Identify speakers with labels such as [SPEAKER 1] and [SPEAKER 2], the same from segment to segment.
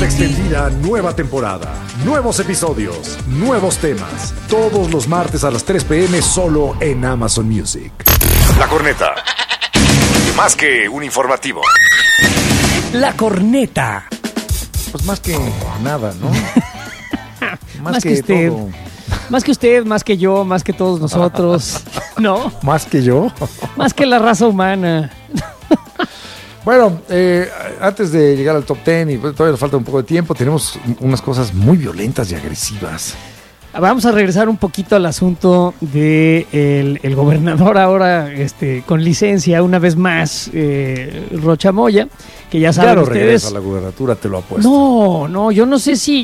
[SPEAKER 1] Oferta extendida, nueva temporada. Nuevos episodios, nuevos temas. Todos los martes a las 3 p.m. solo en Amazon Music. La Corneta. Más que un informativo.
[SPEAKER 2] La Corneta.
[SPEAKER 3] Pues más que nada, ¿no?
[SPEAKER 2] Más que usted. Todo. Más que usted, más que yo, más que todos nosotros. ¿No?
[SPEAKER 3] ¿Más que yo?
[SPEAKER 2] Más que la raza humana.
[SPEAKER 3] Bueno, antes de llegar al top 10, y todavía nos falta un poco de tiempo, tenemos unas cosas muy violentas y agresivas.
[SPEAKER 2] Vamos a regresar un poquito al asunto de el gobernador ahora con licencia, una vez más, Rocha Moya, que ya saben
[SPEAKER 3] no
[SPEAKER 2] ustedes.
[SPEAKER 3] regresa a la gubernatura, te lo apuesto.
[SPEAKER 2] No, yo no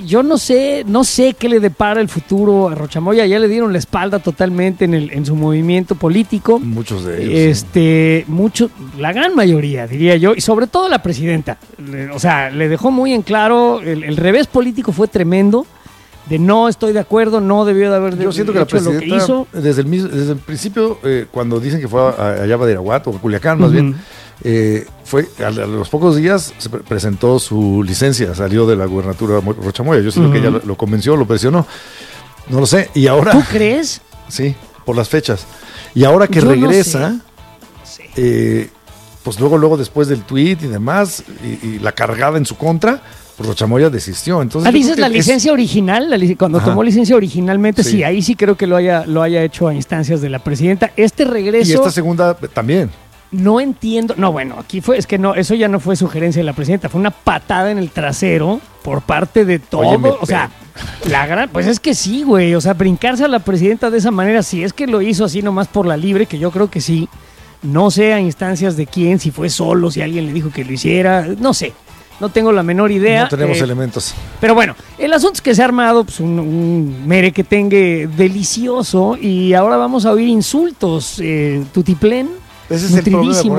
[SPEAKER 2] sé qué le depara el futuro a Rocha Moya. Ya le dieron la espalda totalmente en su movimiento político.
[SPEAKER 3] Muchos de ellos.
[SPEAKER 2] Sí. La gran mayoría, diría yo, y sobre todo la presidenta. O sea, le dejó muy en claro, el revés político fue tremendo. De no estoy de acuerdo, no debió de haber
[SPEAKER 3] Yo siento que
[SPEAKER 2] hecho
[SPEAKER 3] la presidenta,
[SPEAKER 2] lo que hizo.
[SPEAKER 3] Desde el principio, cuando dicen que fue allá a Badiraguato o Culiacán, más bien, fue a los pocos días se presentó su licencia, salió de la gubernatura Rocha Moya. Yo siento que ella lo convenció, lo presionó. No lo sé. Y ahora.
[SPEAKER 2] ¿Tú crees?
[SPEAKER 3] Sí, por las fechas. Y ahora que
[SPEAKER 2] yo
[SPEAKER 3] regresa,
[SPEAKER 2] no sé.
[SPEAKER 3] pues luego después del tuit y demás, y la cargada en su contra, pues Rocha Moya desistió. Entonces,
[SPEAKER 2] dices la licencia original, cuando tomó licencia originalmente, sí, ahí sí creo que lo haya hecho a instancias de la presidenta. Este regreso.
[SPEAKER 3] Y esta segunda también.
[SPEAKER 2] No entiendo. No, bueno, aquí eso ya no fue sugerencia de la presidenta, fue una patada en el trasero por parte de todo.
[SPEAKER 3] Oye,
[SPEAKER 2] o sea, pues es que sí, güey. O sea, brincarse a la presidenta de esa manera, si es que lo hizo así nomás por la libre, que yo creo que sí. No sé a instancias de quién, si fue solo, si alguien le dijo que lo hiciera, no sé. No tengo la menor idea.
[SPEAKER 3] No tenemos elementos.
[SPEAKER 2] Pero bueno, el asunto es que se ha armado pues, un merequetengue delicioso y ahora vamos a oír insultos. Tutiplén.
[SPEAKER 3] Ese es el problema.